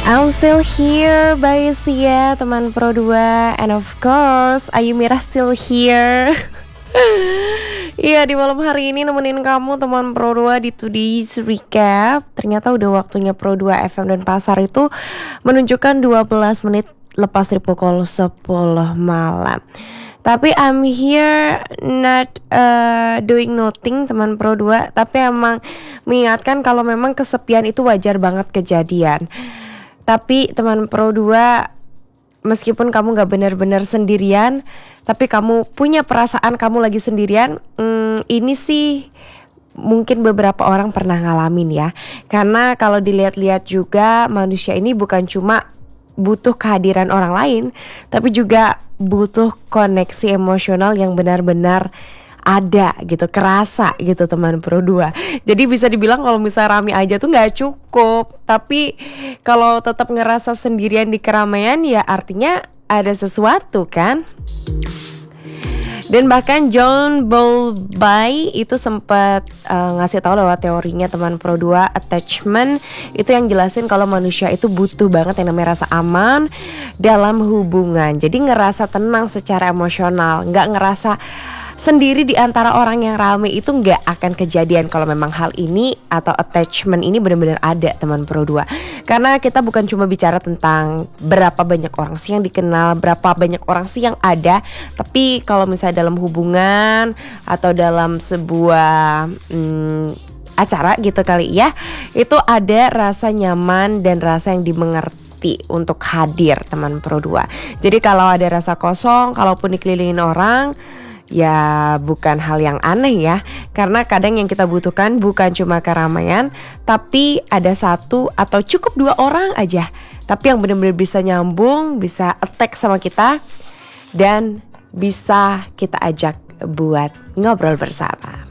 I'm still here by Sia, teman Pro 2. And of course, Ayu Mira still here. Iya, di malam hari ini nemenin kamu teman Pro 2 di Today's Recap. Ternyata udah waktunya Pro 2 FM dan Pasar itu menunjukkan 12 menit lepas dari pukul 10 malam. Tapi I'm here not doing nothing teman Pro 2, tapi emang mengingatkan kalau memang kesepian itu wajar banget kejadian. Tapi teman Pro 2, meskipun kamu gak benar-benar sendirian, tapi kamu punya perasaan kamu lagi sendirian, ini sih mungkin beberapa orang pernah ngalamin ya. Karena kalau dilihat-lihat juga manusia ini bukan cuma butuh kehadiran orang lain, tapi juga butuh koneksi emosional yang benar-benar ada gitu, kerasa gitu teman Pro 2. Jadi bisa dibilang kalau misalnya rame aja tuh gak cukup, tapi kalau tetap ngerasa sendirian di keramaian ya artinya ada sesuatu kan. Dan bahkan John Bowlby itu sempat ngasih tahu lewat teorinya teman Pro 2 attachment, itu yang jelasin kalau manusia itu butuh banget yang namanya rasa aman dalam hubungan. Jadi ngerasa tenang secara emosional, nggak ngerasa sendiri di antara orang yang rame, itu nggak akan kejadian kalau memang hal ini atau attachment ini benar-benar ada teman Pro 2. Karena kita bukan cuma bicara tentang berapa banyak orang sih yang dikenal, berapa banyak orang sih yang ada, tapi kalau misalnya dalam hubungan atau dalam sebuah acara gitu kali ya, itu ada rasa nyaman dan rasa yang dimengerti untuk hadir teman Pro 2. Jadi kalau ada rasa kosong, kalaupun dikelilingin orang, ya bukan hal yang aneh ya. Karena kadang yang kita butuhkan bukan cuma keramaian, tapi ada satu atau cukup 2 orang aja, tapi yang benar-benar bisa nyambung, bisa attack sama kita, dan bisa kita ajak buat ngobrol bersama.